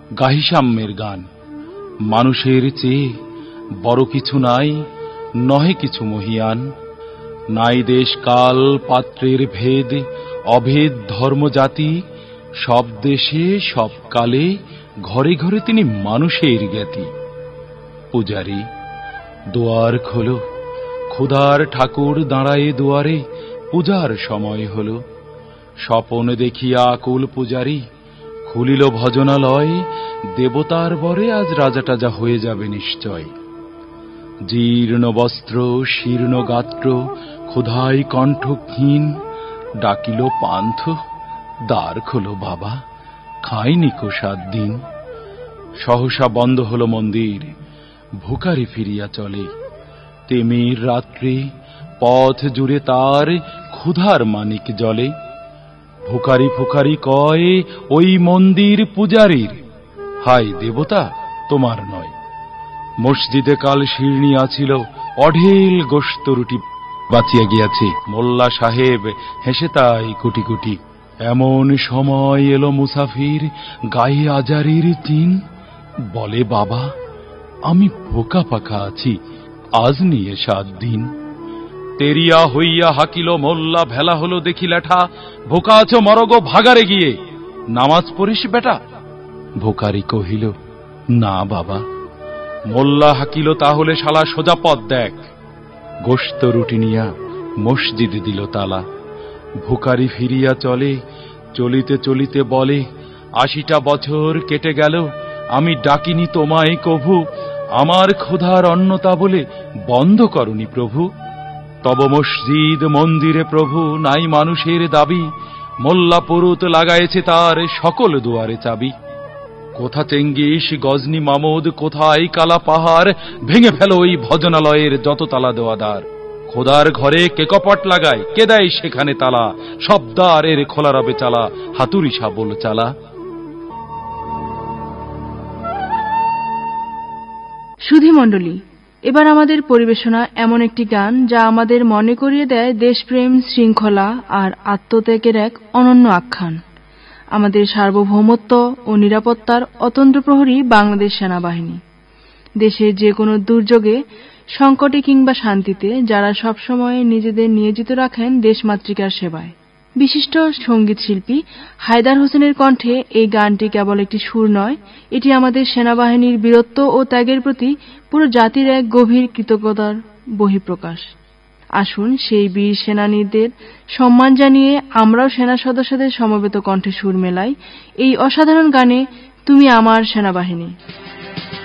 গাহি সাম্যের গান। মানুষের চেয়ে বড় কিছু নাই, নহে কিছু মহিয়ান। নাই দেশ কাল পাত্রের ভেদ, অভেদ ধর্ম জাতি। সব দেশে সব কালে ঘরে ঘরে তিনি মানুষের জ্ঞাতি। পূজারী, দুয়ার খোলো, ক্ষুধার ঠাকুর দাঁড়ায়ে দুয়ারে, পূজার সময় হল। স্বপন দেখিয়া আকুল পূজারী, খুলিল ভজনালয়। দেবতার বরে আজ রাজাটাজা হয়ে যাবে নিশ্চয়। জীর্ণ বস্ত্র, শীর্ণ গাত্র, ক্ষুধায় কণ্ঠ ক্ষীণ। ডাকিল পান্থ, দ্বার খোলো বাবা, খাইনি কো 7 দিন। সহসা বন্ধ হল মন্দির, ভুকারি ফিরিয়া চলে। তেমির রাত্রে পথ জুড়ে তার ক্ষুধার মানিক জলে। ভুকারি ফুকারি কয়, ওই মন্দির পূজারীর। হায় দেবতা, তোমার নয়। মসজিদে কাল শিরনি আছিল, অঢেল গোশত রুটি বাঁচিয়া গিয়াছে। মোল্লা সাহেব হেসে তাই কোটি কোটি। এমন সময় এলো মুসাফির, গায়ে আজারির চিন। বলে বাবা, আমি ভোকা পাকা আছি, আজ নিয়ে 7 দিন। তেরিয়া হইয়া হাকিল মোল্লা, ভেলা হলো দেখি লেঠা। ভোকা আছো মরগো, ভাগারে গিয়ে নামাজ পড়িস বেটা। ভোকারি কহিল, না বাবা। মোল্লা হাকিল, তাহলে শালা সোজা পথ দেখ। গোশত রুটি নিয়া মসজিদে দিল তালা। ভুকারি ফিরিয়া চলে, চলিতে চলিতে বলে, 80টা বছর কেটে গেল, আমি ডাকিনি তোমায় কভু। আমার ক্ষুধার অন্নতা বলে বন্ধ করনি প্রভু। তব মসজিদ মন্দিরে প্রভু নাই মানুষের দাবি। মোল্লা পুরুত লাগায়েছে তার সকল দুয়ারে চাবি। কোথা চেঙ্গিস গজনি মামুদ, কোথায় কালা পাহাড়। ভেঙে ফেল ওই ভজনালয়ের যত তালা দেওয়া দ্বার। খোদার ঘরে কে কপট লাগায়, কে দেয় সেখানে তালা। সব দ্বারের খোলা রবে চালা, হাতুড়ি শাবল চালা। সুধী মণ্ডলী, এবার আমাদের পরিবেশনা এমন একটি গান যা আমাদের মনে করিয়ে দেয় দেশপ্রেম, শৃঙ্খলা আর আত্মত্যাগের এক অনন্য আখ্যান। আমাদের সার্বভৌমত্ব ও নিরাপত্তার অতন্দ্র প্রহরী বাংলাদেশ সেনাবাহিনী। দেশের যে কোনো দুর্যোগে, সংকটে কিংবা শান্তিতে যারা সবসময় নিজেদের নিয়োজিত রাখেন দেশমাতৃকার সেবায়। বিশিষ্ট সঙ্গীত শিল্পী হায়দার হোসেনের কণ্ঠে এই গানটি কেবল একটি সুর নয়, এটি আমাদের সেনাবাহিনীর বীরত্ব ও ত্যাগের প্রতি পুরো জাতির এক গভীর কৃতজ্ঞতার বহিঃপ্রকাশ। আসুন সেই বীর সেনানীদের সম্মান জানিয়ে আমরাও সেনা সদস্যদের সমবেত কণ্ঠে সুর মেলাই এই অসাধারণ গানে, তুমি আমার সেনাবাহিনী।